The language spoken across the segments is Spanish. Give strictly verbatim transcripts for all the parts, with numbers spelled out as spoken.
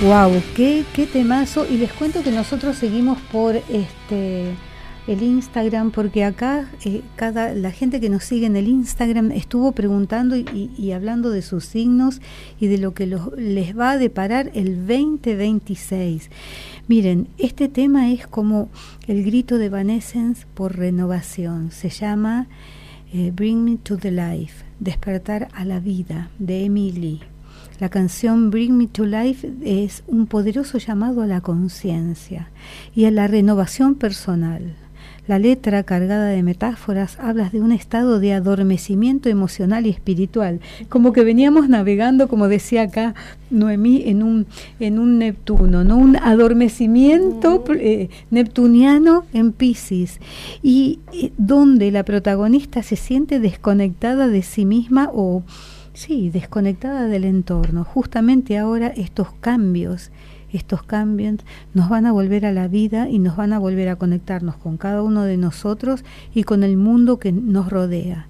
Wow, qué, qué temazo. Y les cuento que nosotros seguimos por este el Instagram, porque acá eh, cada la gente que nos sigue en el Instagram estuvo preguntando y, y hablando de sus signos y de lo que los, les va a deparar el veinte veintiséis. Miren, este tema es como el grito de Evanescence por renovación. Se llama eh, Bring Me to the Life, Despertar a la Vida, de Emily. La canción Bring Me to Life es un poderoso llamado a la conciencia y a la renovación personal. La letra, cargada de metáforas, habla de un estado de adormecimiento emocional y espiritual, como que veníamos navegando, como decía acá Noemí, en un en un Neptuno, ¿no? Un adormecimiento eh, neptuniano en Piscis, y eh, donde la protagonista se siente desconectada de sí misma o sí, desconectada del entorno. Justamente ahora estos cambios, estos cambios nos van a volver a la vida y nos van a volver a conectarnos con cada uno de nosotros y con el mundo que nos rodea.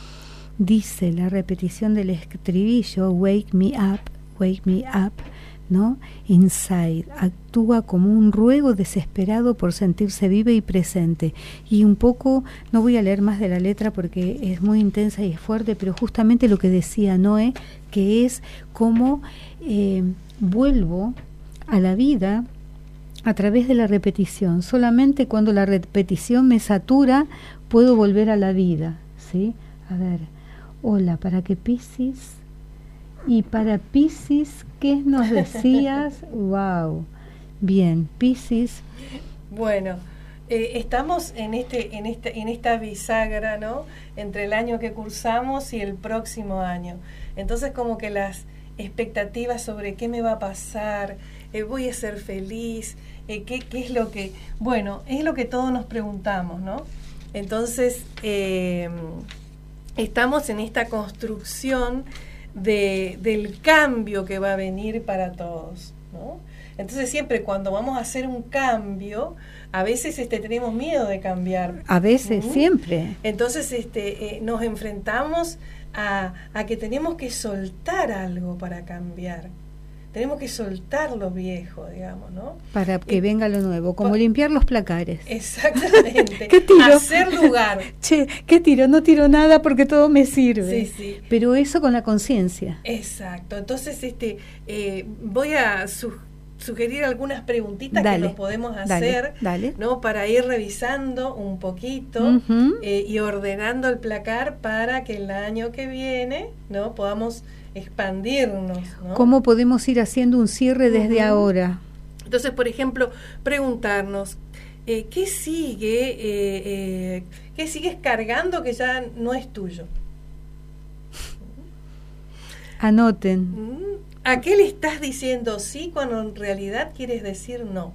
Dice la repetición del estribillo, wake me up, wake me up, ¿no? Inside, actúa como un ruego desesperado por sentirse viva y presente. Y un poco, no voy a leer más de la letra porque es muy intensa y es fuerte, pero justamente lo que decía Noé, que es como eh, vuelvo a la vida a través de la repetición. Solamente cuando la repetición me satura puedo volver a la vida, ¿sí? A ver, hola, para que Piscis. Y para Piscis, ¿qué nos decías? Wow. Bien, Piscis. Bueno, eh, estamos en este, en este, en esta bisagra, ¿no? Entre el año que cursamos y el próximo año. Entonces, como que las expectativas sobre qué me va a pasar, eh, voy a ser feliz, eh, qué, qué es lo que, bueno, es lo que todos nos preguntamos, ¿no? Entonces, eh, estamos en esta construcción De, del cambio que va a venir para todos, ¿no? Entonces siempre cuando vamos a hacer un cambio, a veces este tenemos miedo de cambiar. A veces, ¿Mm? Siempre. Entonces este eh, nos enfrentamos a, a que tenemos que soltar algo para cambiar. Tenemos que soltar lo viejo, digamos, ¿no? Para que eh, venga lo nuevo, como pa- limpiar los placares. Exactamente. ¿Qué tiro? Hacer lugar. Che, ¿qué tiro? No tiro nada porque todo me sirve. Sí, sí. Pero eso con la conciencia. Exacto. Entonces, este, eh, voy a su- sugerir algunas preguntitas Dale, que nos podemos dale, hacer, dale. ¿no? Para ir revisando un poquito Uh-huh. eh, y ordenando el placar para que el año que viene, ¿no? Podamos expandirnos, ¿no? ¿Cómo podemos ir haciendo un cierre desde Uh-huh. ahora? Entonces, por ejemplo, preguntarnos, eh, ¿qué sigue, eh, eh, qué sigues cargando que ya no es tuyo? Anoten. ¿A qué le estás diciendo sí cuando en realidad quieres decir no?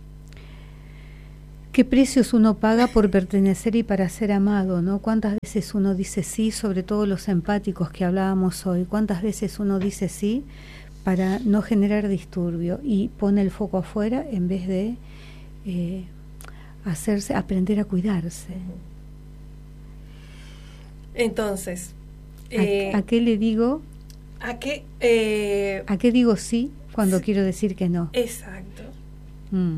¿Qué precios uno paga por pertenecer y para ser amado, ¿no? ¿Cuántas veces uno dice sí, sobre todo los empáticos que hablábamos hoy? ¿Cuántas veces uno dice sí para no generar disturbio y pone el foco afuera en vez de eh, hacerse, aprender a cuidarse? Entonces, ¿A, eh, ¿a qué le digo? ¿a qué? Eh, ¿A qué digo sí cuando sí. quiero decir que no? Exacto. Mm.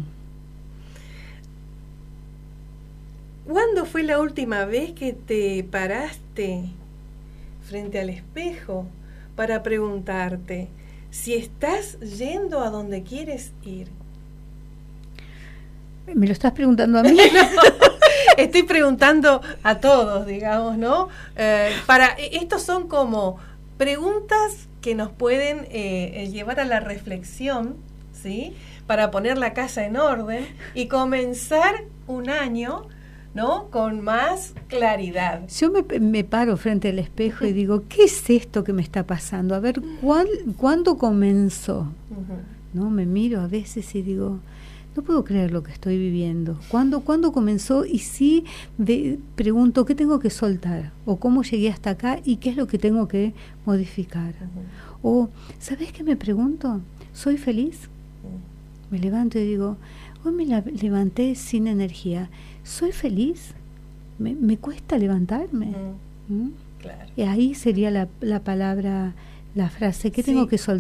¿Cuándo fue la última vez que te paraste frente al espejo para preguntarte si estás yendo a donde quieres ir? ¿Me lo estás preguntando a mí? Estoy preguntando a todos, digamos, ¿no? Eh, para, estos son como preguntas que nos pueden eh, llevar a la reflexión, ¿sí? Para poner la casa en orden y comenzar un año, ¿no? Con más claridad. Yo me, me paro frente al espejo y digo, ¿qué es esto que me está pasando? A ver, ¿cuál, ¿cuándo comenzó? Uh-huh. ¿No? Me miro a veces y digo, no puedo creer lo que estoy viviendo. ¿Cuándo, ¿cuándo comenzó? Y sí de, pregunto, ¿qué tengo que soltar? ¿O cómo llegué hasta acá? ¿Y qué es lo que tengo que modificar? Uh-huh. O, ¿sabes qué me pregunto? ¿Soy feliz? Uh-huh. Me levanto y digo, hoy me la levanté sin energía. ¿Soy feliz? ¿Me, me cuesta levantarme? Uh-huh. ¿Mm? Claro. Y ahí sería la, la palabra, la frase, ¿qué Sí. tengo que soltar?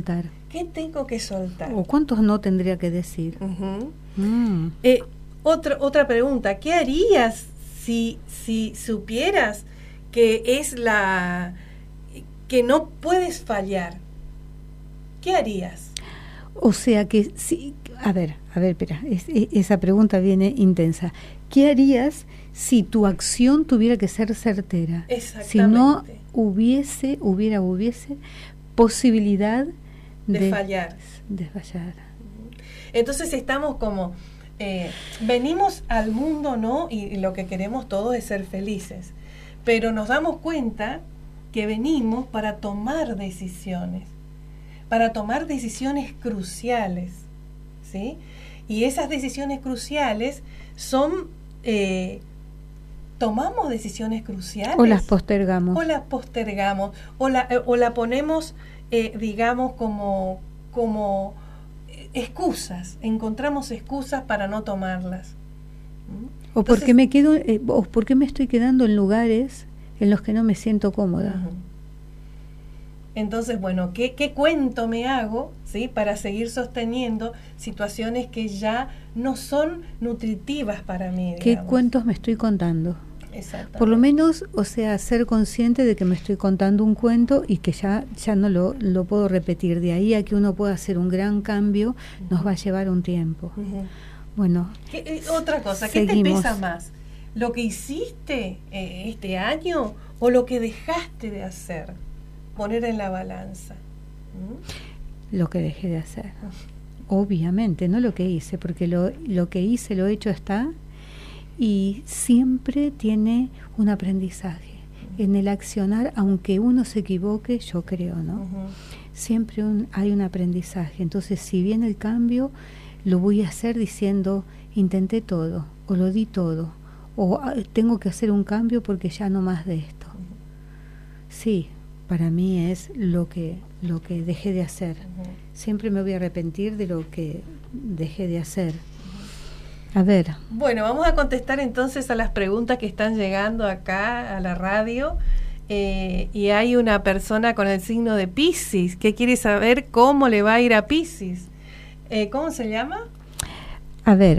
¿Qué tengo que soltar? ¿O cuántos no tendría que decir? Uh-huh. Mm. Eh, otra, otra pregunta, ¿qué harías si, si supieras que es la que no puedes fallar? ¿Qué harías? O sea que sí, a ver, a ver, espera, es, es, esa pregunta viene intensa. ¿Qué harías si tu acción tuviera que ser certera? Exactamente. Si no hubiese, hubiera, hubiese posibilidad de, de fallar. De fallar. Entonces estamos como, eh, venimos al mundo, ¿no? Y, y lo que queremos todos es ser felices. Pero nos damos cuenta que venimos para tomar decisiones, para tomar decisiones cruciales, ¿sí? Y esas decisiones cruciales son, eh, tomamos decisiones cruciales. O las postergamos. O las postergamos, o la, o la ponemos, eh, digamos, como, como excusas, encontramos excusas para no tomarlas. ¿Mm? O porque me quedo, eh, o porque me estoy quedando en lugares en los que no me siento cómoda. Uh-huh. Entonces, bueno, ¿qué, qué cuento me hago, ¿sí? Para seguir sosteniendo situaciones que ya no son nutritivas para mí, digamos. ¿Qué cuentos me estoy contando? Exactamente. Por lo menos, o sea, ser consciente de que me estoy contando un cuento y que ya, ya no lo, lo puedo repetir. De ahí a que uno pueda hacer un gran cambio, uh-huh. nos va a llevar un tiempo. Uh-huh. Bueno, ¿Qué, eh, otra cosa, seguimos. ¿Qué te pesa más? ¿Lo que hiciste eh, este año o lo que dejaste de hacer? Poner en la balanza. ¿Mm? Lo que dejé de hacer. Obviamente, no lo que hice, porque lo, lo que hice, lo hecho está, y siempre tiene un aprendizaje. Uh-huh. En el accionar, aunque uno se equivoque, yo creo, ¿no? Uh-huh. Siempre un, hay un aprendizaje. Entonces, si viene el cambio, lo voy a hacer diciendo, intenté todo, o lo di todo, o tengo que hacer un cambio porque ya no más de esto. Uh-huh. Sí. Para mí es lo que lo que dejé de hacer. Uh-huh. Siempre me voy a arrepentir de lo que dejé de hacer. Uh-huh. A ver. Bueno, vamos a contestar entonces a las preguntas que están llegando acá a la radio. Eh, y hay una persona con el signo de Piscis que quiere saber cómo le va a ir a Piscis. Eh, ¿Cómo se llama? A ver.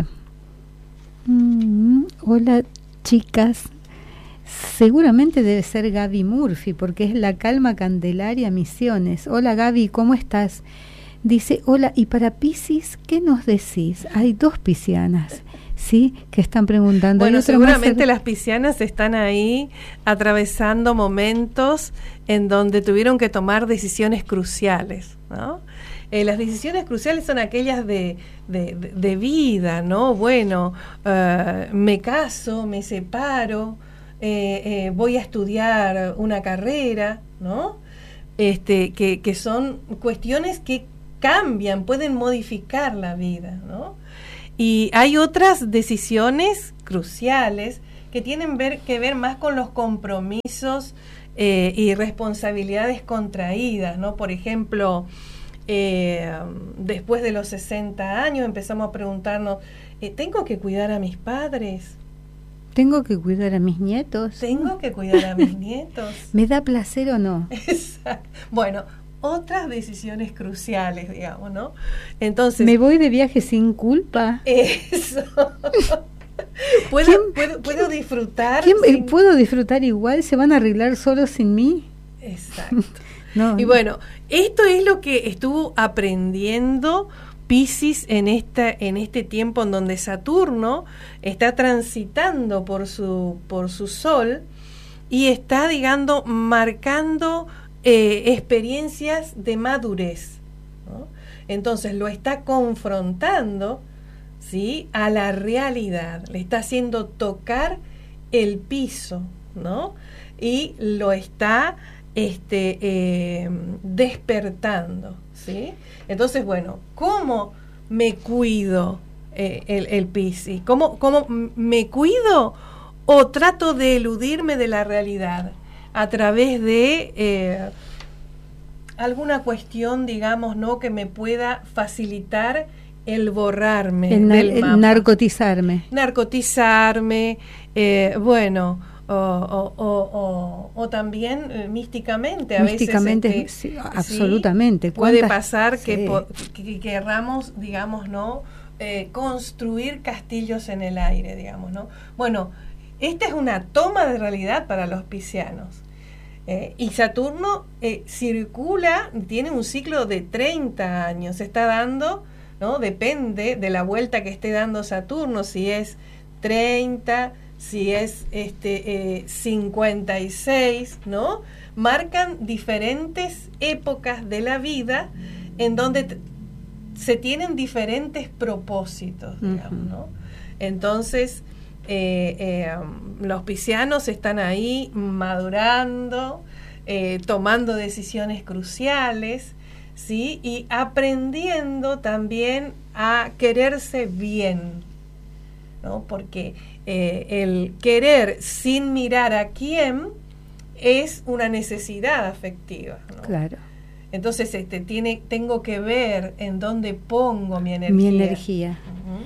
Mm, hola, chicas. Seguramente debe ser Gaby Murphy, porque es la Calma Candelaria Misiones. Hola Gaby, ¿cómo estás? Dice, hola, y para Piscis, ¿qué nos decís? Hay dos piscianas, ¿sí? Que están preguntando. Bueno, seguramente más... las piscianas están ahí atravesando momentos en donde tuvieron que tomar decisiones cruciales, ¿no? Eh, las decisiones cruciales son aquellas de, de, de, de vida, ¿no? Bueno, uh, me caso, me separo, Eh, eh, voy a estudiar una carrera, ¿no? Este, que, que son cuestiones que cambian, pueden modificar la vida, ¿no? Y hay otras decisiones cruciales que tienen ver, que ver más con los compromisos eh, y responsabilidades contraídas, ¿no? Por ejemplo, eh, después de los sesenta años empezamos a preguntarnos, eh, ¿tengo que cuidar a mis padres? ¿Tengo que cuidar a mis nietos? ¿Tengo que cuidar a mis nietos? ¿Me da placer o no? Exacto. Bueno, otras decisiones cruciales, digamos, ¿no? Entonces, ¿me voy de viaje sin culpa? Eso. ¿Puedo, ¿Quién, puedo, ¿puedo disfrutar? ¿quién, sin... ¿Puedo disfrutar igual? ¿Se van a arreglar solos sin mí? Exacto. No, y bueno, esto es lo que estuvo aprendiendo Piscis en esta en este tiempo en donde Saturno está transitando por su por su sol y está, digamos, marcando eh, experiencias de madurez, ¿no? Entonces lo está confrontando, ¿sí?, a la realidad, le está haciendo tocar el piso, ¿no? Y lo está este eh, despertando, ¿sí? Entonces, bueno, ¿cómo me cuido eh, el, el Piscis? ¿Cómo, ¿Cómo me cuido o trato de eludirme de la realidad a través de eh, alguna cuestión, digamos, ¿no?, que me pueda facilitar el borrarme el, del el mapa? narcotizarme. Narcotizarme, eh, bueno, o, o, o, o, o también eh, místicamente a místicamente, veces este, sí, ¿sí? absolutamente. Puede pasar que, sí. po, que, que querramos, digamos, ¿no? Eh, construir castillos en el aire, digamos, ¿no? Bueno, esta es una toma de realidad para los piscianos. Eh, y Saturno eh, circula, tiene un ciclo de treinta años, se está dando, ¿no? Depende de la vuelta que esté dando Saturno, si es treinta, si es este, eh, cincuenta y seis, ¿no? Marcan diferentes épocas de la vida en donde t- se tienen diferentes propósitos, digamos, uh-huh. ¿no? Entonces, Eh, eh, los piscianos están ahí madurando, eh, tomando decisiones cruciales, ¿sí? Y aprendiendo también a quererse bien, ¿no? Porque eh, el querer sin mirar a quién es una necesidad afectiva, ¿no? Claro. Entonces este, tiene, tengo que ver en dónde pongo mi energía. Mi energía. Uh-huh.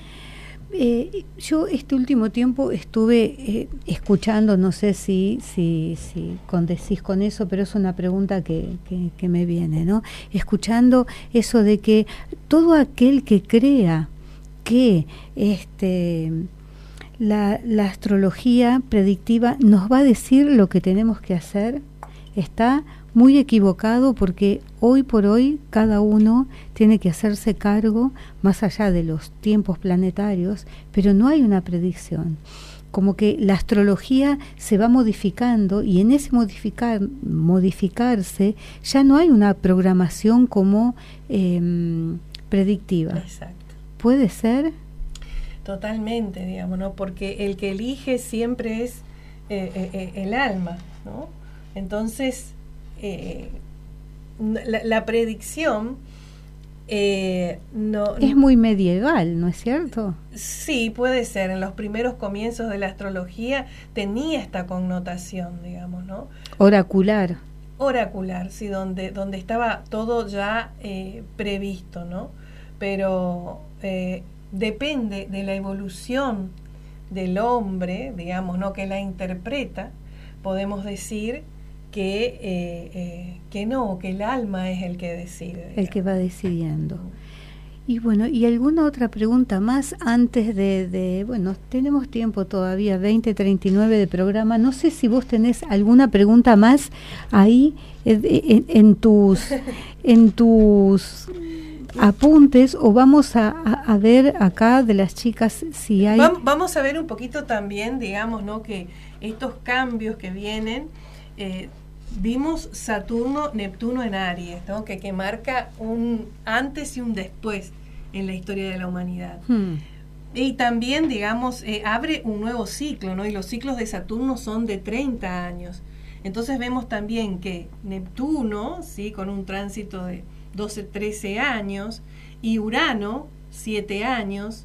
Eh, yo este último tiempo estuve eh, escuchando, no sé si, si, si condecís con eso, pero es una pregunta que, que, que me viene, ¿no? Escuchando eso de que todo aquel que crea que este, la, la astrología predictiva nos va a decir lo que tenemos que hacer, está muy equivocado, porque hoy por hoy cada uno tiene que hacerse cargo más allá de los tiempos planetarios, pero no hay una predicción. Como que la astrología se va modificando, y en ese modificar, modificarse ya no hay una programación como eh, predictiva. Exacto. ¿Puede ser? Totalmente, digamos, ¿no? Porque el que elige siempre es eh, eh, el alma, ¿no? Entonces, Eh, la, la predicción eh, no, es muy medieval, ¿no es cierto? Sí, puede ser. En los primeros comienzos de la astrología tenía esta connotación, digamos, ¿no? Oracular. Oracular, sí, donde, donde estaba todo ya eh, previsto, ¿no? Pero eh, depende de la evolución del hombre, digamos, ¿no? Que la interpreta, podemos decir que eh, eh, que no, que el alma es el que decide. Digamos. El que va decidiendo. Y bueno, ¿y alguna otra pregunta más antes de, de, bueno, tenemos tiempo todavía, veinte treinta y nueve de programa, no sé si vos tenés alguna pregunta más ahí en, en, en tus en tus apuntes, o vamos a, a, a ver acá de las chicas si hay... Vamos a ver un poquito también, digamos, ¿no? Que estos cambios que vienen, eh, vimos Saturno, Neptuno en Aries, ¿no? Que, que marca un antes y un después en la historia de la humanidad. Hmm. Y también, digamos, eh, abre un nuevo ciclo, ¿no? Y los ciclos de Saturno son de treinta años. Entonces vemos también que Neptuno, ¿sí? Con un tránsito de doce, trece años, y Urano, siete años,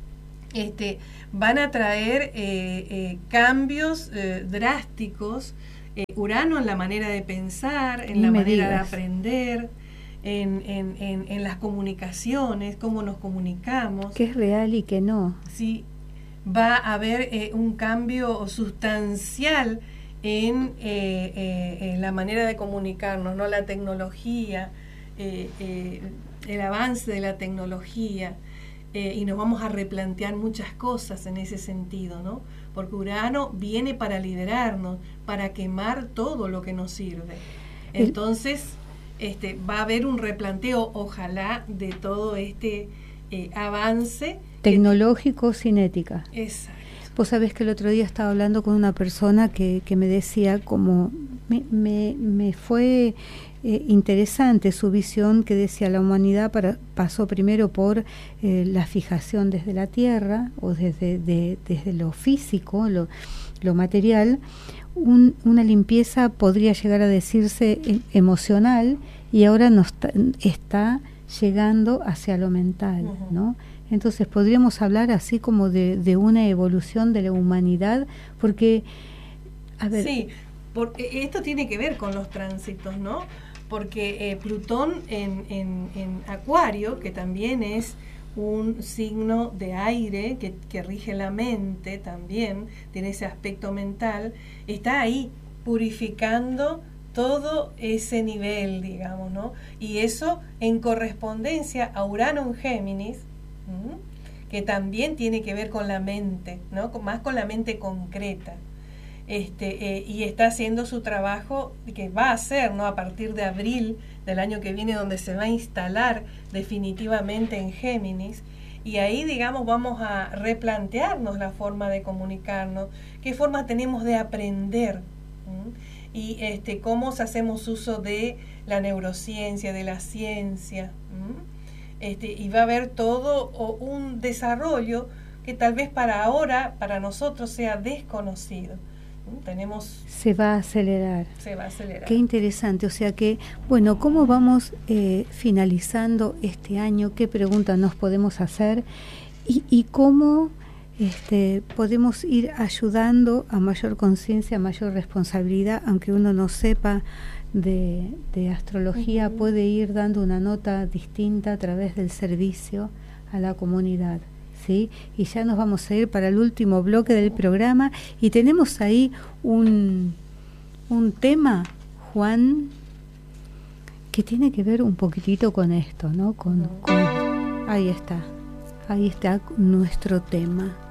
este, van a traer eh, eh, cambios eh, drásticos. Eh, Urano en la manera de pensar, en Ni la manera digas. de aprender, en, en, en, en las comunicaciones, cómo nos comunicamos. ¿Qué es real y qué no? Sí, va a haber eh, un cambio sustancial en, eh, eh, en la manera de comunicarnos, ¿no? La tecnología, eh, eh, el avance de la tecnología, eh, y nos vamos a replantear muchas cosas en ese sentido, ¿no? Porque Urano viene para liderarnos, para quemar todo lo que nos sirve. Entonces, este, va a haber un replanteo, ojalá, de todo este eh, avance tecnológico que, sin ética. Exacto. Vos sabés que el otro día estaba hablando con una persona que, que me decía como me, me, me fue eh, interesante su visión, que decía la humanidad para, pasó primero por eh, la fijación desde la tierra o desde, de, desde lo físico, lo, lo material, un, una limpieza podría llegar a decirse eh, emocional, y ahora nos está, está llegando hacia lo mental, uh-huh. ¿no? Entonces podríamos hablar así como de, de una evolución de la humanidad, porque, a ver... Sí, porque esto tiene que ver con los tránsitos, ¿no? Porque eh, Plutón en, en, en Acuario, que también es un signo de aire que, que rige la mente también, tiene ese aspecto mental, está ahí purificando todo ese nivel, digamos, ¿no? Y eso en correspondencia a Urano en Géminis, ¿m? que también tiene que ver con la mente, ¿no? Con, más con la mente concreta. Este, eh, y está haciendo su trabajo que va a hacer, ¿no? A partir de abril del año que viene, donde se va a instalar definitivamente en Géminis, y ahí, digamos, vamos a replantearnos la forma de comunicarnos, qué forma tenemos de aprender, ¿m? Y este, cómo hacemos uso de la neurociencia, de la ciencia, ¿m? Este, y va a haber todo o un desarrollo que tal vez para ahora, para nosotros, sea desconocido. Tenemos se va a acelerar. Se va a acelerar. Qué interesante. O sea que, bueno, ¿cómo vamos eh, finalizando este año? ¿Qué preguntas nos podemos hacer? Y, y cómo este, podemos ir ayudando a mayor conciencia, a mayor responsabilidad, aunque uno no sepa de, de astrología, uh-huh. puede ir dando una nota distinta a través del servicio a la comunidad. ¿Sí? Y ya nos vamos a ir para el último bloque del programa y tenemos ahí un, un tema, Juan, que tiene que ver un poquitito con esto, ¿no? Con, con, ahí está, ahí está nuestro tema.